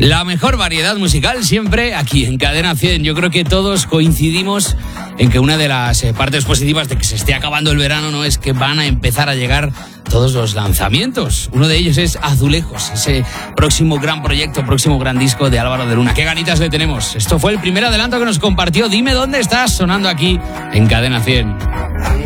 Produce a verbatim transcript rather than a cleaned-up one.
La mejor variedad musical siempre aquí en Cadena cien. Yo creo que todos coincidimos en que una de las eh, partes positivas de que se esté acabando el verano no es que van a empezar a llegar todos los lanzamientos. Uno de ellos es Azulejos, ese próximo gran proyecto, próximo gran disco de Álvaro de Luna. ¡Qué ganitas le tenemos! Esto fue el primer adelanto que nos compartió. Dime dónde estás, sonando aquí en Cadena cien.